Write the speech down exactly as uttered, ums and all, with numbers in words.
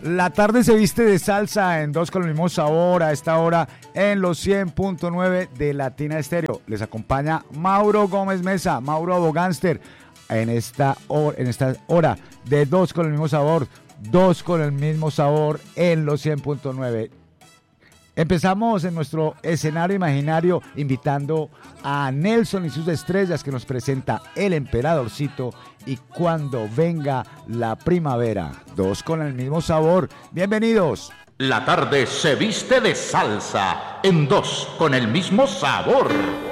La tarde se viste de salsa en Dos con el mismo sabor a esta hora en los cien punto nueve de Latina Estéreo. Les acompaña Mauro Gómez Mesa, Mauro Abogánster, en esta, hora, en esta hora de Dos con el mismo sabor, Dos con el mismo sabor en los cien punto nueve. Empezamos en nuestro escenario imaginario invitando a Nelson y sus estrellas que nos presenta El Emperadorcito y Cuando venga la primavera. Dos con el mismo sabor. Bienvenidos. La tarde se viste de salsa en Dos con el mismo sabor.